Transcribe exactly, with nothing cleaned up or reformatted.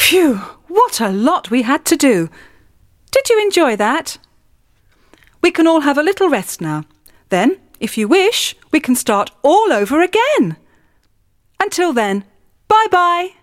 Phew, what a lot we had to do. Did you enjoy that? We can all have a little rest now. Then, if you wish, we can start all over again. Until then, bye-bye.